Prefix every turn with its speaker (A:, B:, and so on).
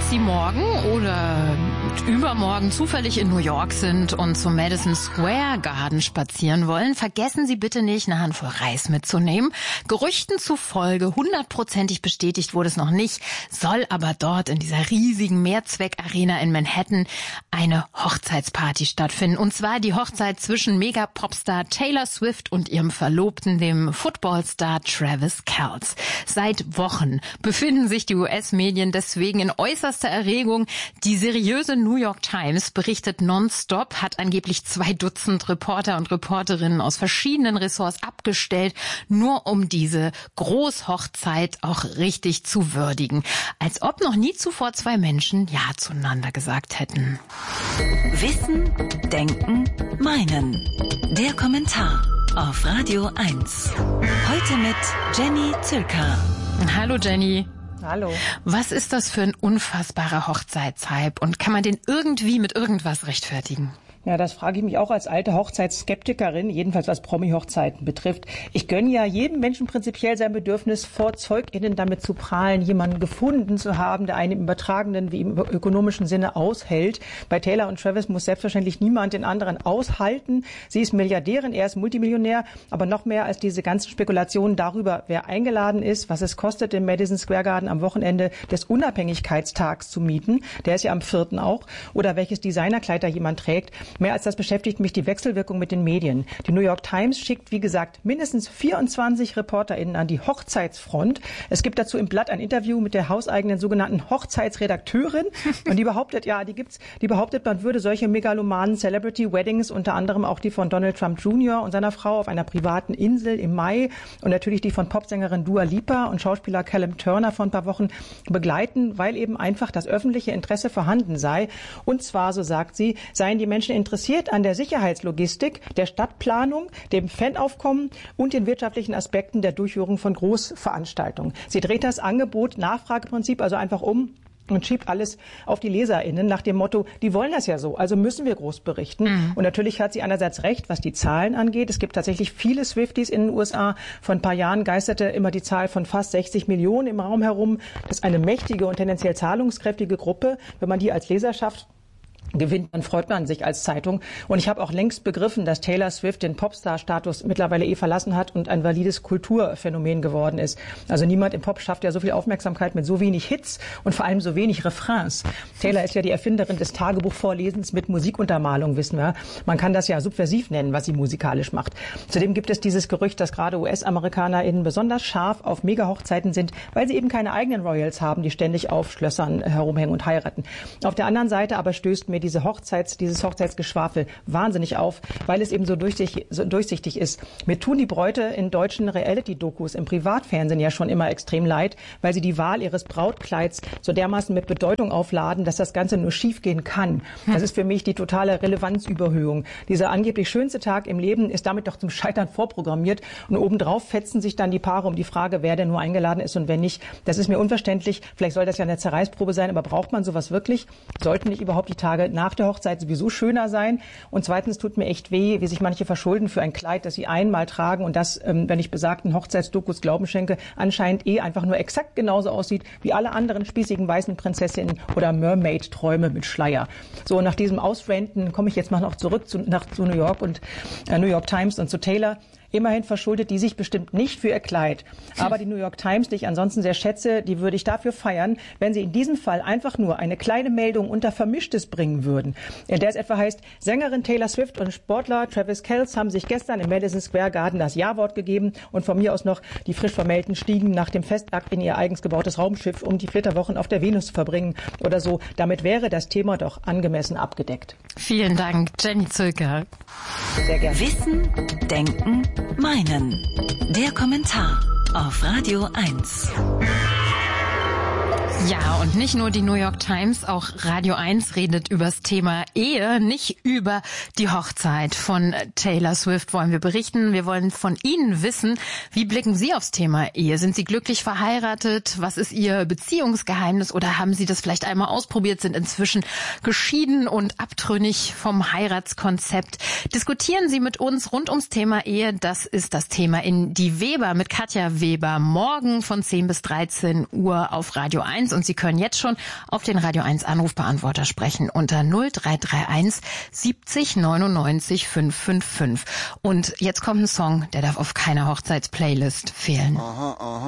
A: Sie morgen oder übermorgen zufällig in New York sind und zum Madison Square Garden spazieren wollen, vergessen Sie bitte nicht, eine Handvoll Reis mitzunehmen. Gerüchten zufolge, 100%ig bestätigt wurde es noch nicht, soll aber dort in dieser riesigen Mehrzweckarena in Manhattan eine Hochzeitsparty stattfinden. Und zwar die Hochzeit zwischen Mega-Popstar Taylor Swift und ihrem Verlobten, dem Footballstar Travis Kelce. Seit Wochen befinden sich die US-Medien deswegen in äußerster Erregung. Die seriöse New York Times berichtet nonstop, hat angeblich 2 Dutzend Reporter und Reporterinnen aus verschiedenen Ressorts abgestellt, nur um diese Großhochzeit auch richtig zu würdigen. Als ob noch nie zuvor 2 Menschen Ja zueinander gesagt hätten.
B: Wissen, Denken, Meinen. Der Kommentar auf Radio 1. Heute mit Jenny Zülker.
A: Hallo Jenny.
C: Hallo.
A: Was ist das für ein unfassbarer Hochzeitshype und kann man den irgendwie mit irgendwas rechtfertigen?
C: Ja, das frage ich mich auch als alte Hochzeitsskeptikerin, jedenfalls was Promi-Hochzeiten betrifft. Ich gönne ja jedem Menschen prinzipiell sein Bedürfnis, vor ZeugInnen damit zu prahlen, jemanden gefunden zu haben, der einen im übertragenen wie im ökonomischen Sinne aushält. Bei Taylor und Travis muss selbstverständlich niemand den anderen aushalten. Sie ist Milliardärin, er ist Multimillionär, aber noch mehr als diese ganzen Spekulationen darüber, wer eingeladen ist, was es kostet, im Madison Square Garden am Wochenende des Unabhängigkeitstags zu mieten. Der ist ja am 4. auch. Oder welches Designerkleid da jemand trägt. Mehr als das beschäftigt mich die Wechselwirkung mit den Medien. Die New York Times schickt, wie gesagt, mindestens 24 ReporterInnen an die Hochzeitsfront. Es gibt dazu im Blatt ein Interview mit der hauseigenen sogenannten Hochzeitsredakteurin. Und die behauptet, man würde solche megalomanen Celebrity-Weddings, unter anderem auch die von Donald Trump Jr. und seiner Frau auf einer privaten Insel im Mai und natürlich die von Popsängerin Dua Lipa und Schauspieler Callum Turner vor ein paar Wochen begleiten, weil eben einfach das öffentliche Interesse vorhanden sei. Und zwar, so sagt sie, seien die Menschen interessiert an der Sicherheitslogistik, der Stadtplanung, dem Fanaufkommen und den wirtschaftlichen Aspekten der Durchführung von Großveranstaltungen. Sie dreht das Angebot-Nachfrageprinzip also einfach um und schiebt alles auf die LeserInnen nach dem Motto, die wollen das ja so, also müssen wir groß berichten. Und natürlich hat sie einerseits recht, was die Zahlen angeht. Es gibt tatsächlich viele Swifties in den USA. Vor ein paar Jahren geisterte immer die Zahl von fast 60 Millionen im Raum herum. Das ist eine mächtige und tendenziell zahlungskräftige Gruppe. Wenn man die als Leserschaft gewinnt, dann freut man sich als Zeitung. Und ich habe auch längst begriffen, dass Taylor Swift den Popstar-Status mittlerweile verlassen hat und ein valides Kulturphänomen geworden ist. Also niemand im Pop schafft ja so viel Aufmerksamkeit mit so wenig Hits und vor allem so wenig Refrains. Taylor ist ja die Erfinderin des Tagebuchvorlesens mit Musikuntermalung, wissen wir. Man kann das ja subversiv nennen, was sie musikalisch macht. Zudem gibt es dieses Gerücht, dass gerade US-AmerikanerInnen besonders scharf auf Mega-Hochzeiten sind, weil sie eben keine eigenen Royals haben, die ständig auf Schlössern herumhängen und heiraten. Auf der anderen Seite aber stößt mir dieses Hochzeitsgeschwafel wahnsinnig auf, weil es eben so durchsichtig ist. Mir tun die Bräute in deutschen Reality-Dokus im Privatfernsehen ja schon immer extrem leid, weil sie die Wahl ihres Brautkleids so dermaßen mit Bedeutung aufladen, dass das Ganze nur schiefgehen kann. Das ist für mich die totale Relevanzüberhöhung. Dieser angeblich schönste Tag im Leben ist damit doch zum Scheitern vorprogrammiert und obendrauf fetzen sich dann die Paare um die Frage, wer denn nur eingeladen ist und wer nicht. Das ist mir unverständlich. Vielleicht soll das ja eine Zerreißprobe sein, aber braucht man sowas wirklich? Sollten nicht überhaupt die Tage nach der Hochzeit sowieso schöner sein? Und zweitens tut mir echt weh, wie sich manche verschulden für ein Kleid, das sie einmal tragen und das, wenn ich besagten Hochzeitsdokus Glauben schenke, anscheinend einfach nur exakt genauso aussieht wie alle anderen spießigen weißen Prinzessinnen oder Mermaid-Träume mit Schleier. So, nach diesem Ausranten komme ich jetzt mal noch zurück zu New York und New York Times und zu Taylor. Immerhin verschuldet die sich bestimmt nicht für ihr Kleid. Aber die New York Times, die ich ansonsten sehr schätze, die würde ich dafür feiern, wenn sie in diesem Fall einfach nur eine kleine Meldung unter Vermischtes bringen würden. In der es etwa heißt, Sängerin Taylor Swift und Sportler Travis Kelce haben sich gestern im Madison Square Garden das Ja-Wort gegeben und von mir aus noch die frisch Vermählten stiegen nach dem Festakt in ihr eigens gebautes Raumschiff, um die Flitterwochen auf der Venus zu verbringen oder so. Damit wäre das Thema doch angemessen abgedeckt.
A: Vielen Dank, Jenny Zülker.
C: Sehr gerne.
B: Wissen, Denken, Meinen. Der Kommentar auf Radio 1.
A: Ja, und nicht nur die New York Times, auch Radio 1 redet übers Thema Ehe, nicht über die Hochzeit von Taylor Swift wollen wir berichten. Wir wollen von Ihnen wissen, wie blicken Sie aufs Thema Ehe? Sind Sie glücklich verheiratet? Was ist Ihr Beziehungsgeheimnis? Oder haben Sie das vielleicht einmal ausprobiert, sind inzwischen geschieden und abtrünnig vom Heiratskonzept? Diskutieren Sie mit uns rund ums Thema Ehe. Das ist das Thema in Die Weber mit Katja Weber. Morgen von 10 bis 13 Uhr auf Radio 1. 1 und Sie können jetzt schon auf den Radio 1 Anrufbeantworter sprechen unter 0331 70 99 555. Und jetzt kommt ein Song, der darf auf keiner Hochzeitsplaylist fehlen.
D: Aha, aha.